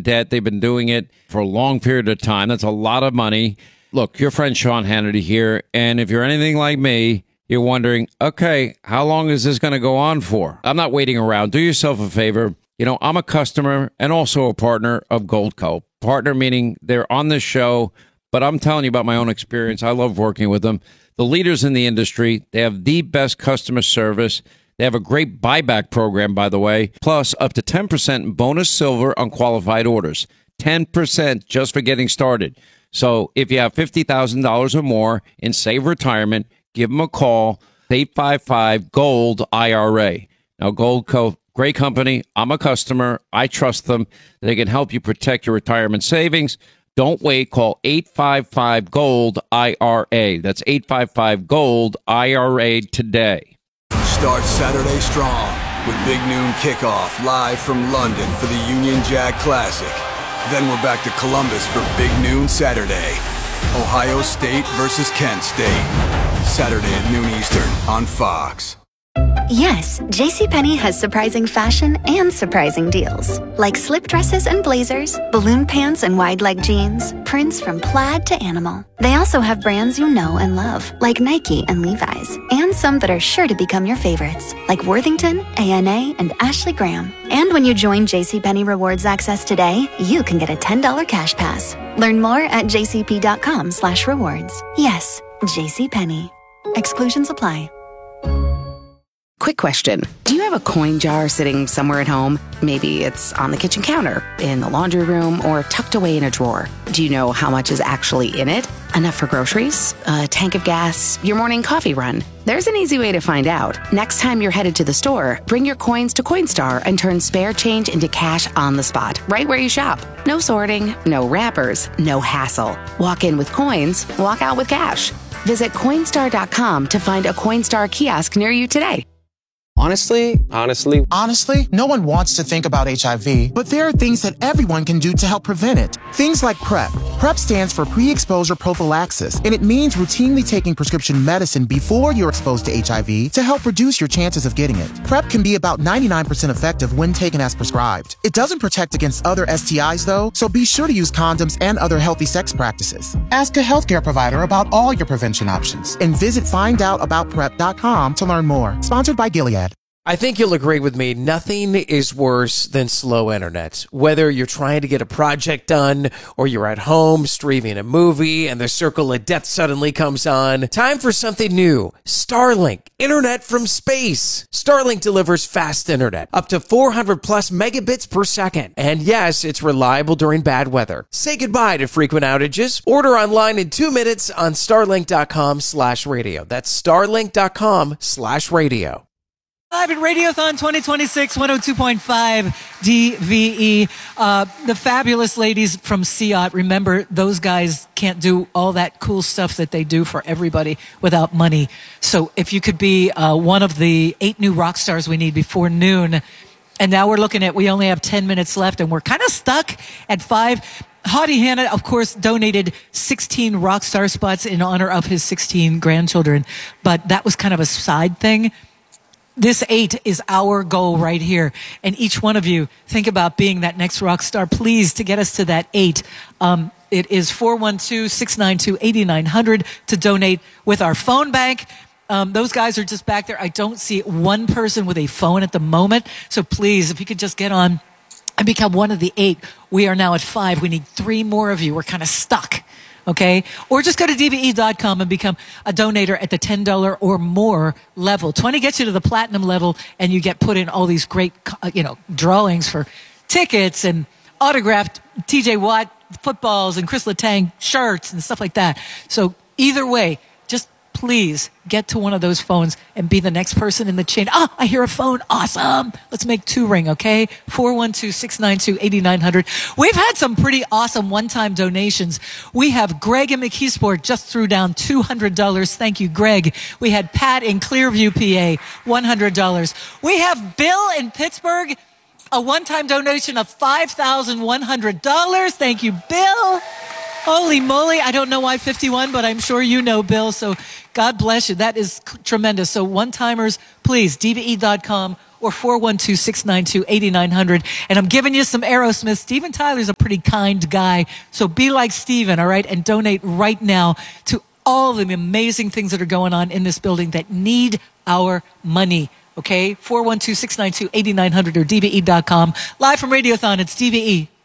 debt. They've been doing it for a long period of time. That's a lot of money. Look, your friend Sean Hannity here, and if you're anything like me, you're wondering, okay, how long is this going to go on for? I'm not waiting around. Do yourself a favor. I'm a customer and also a partner of Goldco. Partner meaning they're on this show, but I'm telling you about my own experience. I love working with them. The leaders in the industry, they have the best customer service. They have a great buyback program, by the way, plus up to 10% bonus silver on qualified orders. 10% just for getting started. So if you have $50,000 or more in Save Retirement, give them a call, 855-GOLD-IRA. Now, Goldco, great company. I'm a customer. I trust them. They can help you protect your retirement savings. Don't wait. Call 855-GOLD-IRA. That's 855-GOLD-IRA today. Start Saturday strong with Big Noon Kickoff live from London for the Union Jack Classic. Then we're back to Columbus for Big Noon Saturday. Ohio State versus Kent State. Saturday at noon Eastern on Fox. Yes, JCPenney has surprising fashion and surprising deals. Like slip dresses and blazers, balloon pants and wide leg jeans, prints from plaid to animal. They also have brands you know and love, like Nike and Levi's, and some that are sure to become your favorites, like Worthington, ANA, and Ashley Graham. And when you join JCPenney Rewards Access today, you can get a $10 cash pass. Learn more at jcp.com/rewards. Yes, JCPenney. Exclusions apply. Quick question. Do you have a coin jar sitting somewhere at home? Maybe it's on the kitchen counter, in the laundry room, or tucked away in a drawer. Do you know how much is actually in it? Enough for groceries, a tank of gas, your morning coffee run? There's an easy way to find out. Next time you're headed to the store, bring your coins to Coinstar and turn spare change into cash on the spot, right where you shop. No sorting, no wrappers, no hassle. Walk in with coins, walk out with cash. Visit Coinstar.com to find a Coinstar kiosk near you today. Honestly, no one wants to think about HIV, but there are things that everyone can do to help prevent it. Things like PrEP. PrEP stands for pre-exposure prophylaxis, and it means routinely taking prescription medicine before you're exposed to HIV to help reduce your chances of getting it. PrEP can be about 99% effective when taken as prescribed. It doesn't protect against other STIs though, so be sure to use condoms and other healthy sex practices. Ask a healthcare provider about all your prevention options, and visit findoutaboutprep.com to learn more. Sponsored by Gilead. I think you'll agree with me. Nothing is worse than slow internet. Whether you're trying to get a project done or you're at home streaming a movie and the circle of death suddenly comes on. Time for something new. Starlink. Internet from space. Starlink delivers fast internet. Up to 400 plus megabits per second. And yes, it's reliable during bad weather. Say goodbye to frequent outages. Order online in 2 minutes on starlink.com/radio. That's starlink.com/radio. Live at Radiothon 2026, 102.5 DVE. The fabulous ladies from SEAT. Remember, those guys can't do all that cool stuff that they do for everybody without money. So if you could be one of the 8 new rock stars we need before noon. And now we're looking at, we only have 10 minutes left and we're kind of stuck at 5. Haughty Hannah, of course, donated 16 rock star spots in honor of his 16 grandchildren. But that was kind of a side thing. This 8 is our goal right here. And each one of you, think about being that next rock star, please, to get us to that 8. It is 412-692-8900 to donate with our phone bank. Those guys are just back there. I don't see one person with a phone at the moment. So please, if you could just get on and become one of the 8. We are now at 5. We need 3 more of you. We're kind of stuck. Okay? Or just go to DVE.com and become a donator at the $10 or more level. 20 gets you to the platinum level, and you get put in all these great, drawings for tickets and autographed TJ Watt footballs and Chris Letang shirts and stuff like that. So either way, just please get to one of those phones and be the next person in the chain. I hear a phone. Awesome. Let's make 2 ring, okay? 412-692-8900. We've had some pretty awesome one-time donations. We have Greg in McKeesport just threw down $200. Thank you, Greg. We had Pat in Clearview, PA, $100. We have Bill in Pittsburgh, a one-time donation of $5,100. Thank you, Bill. Holy moly. I don't know why 51, but I'm sure you know, Bill. So God bless you. That is tremendous. So one-timers, please, DVE.com or 412-692-8900. And I'm giving you some Aerosmith. Steven Tyler's a pretty kind guy. So be like Steven, all right? And donate right now to all the amazing things that are going on in this building that need our money. Okay? 412-692-8900 or DVE.com. Live from Radiothon, it's DVE.